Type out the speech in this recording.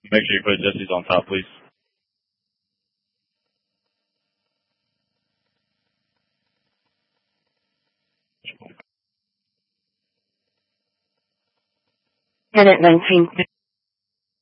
Make sure you put Jesse's on top, please. Minute 19.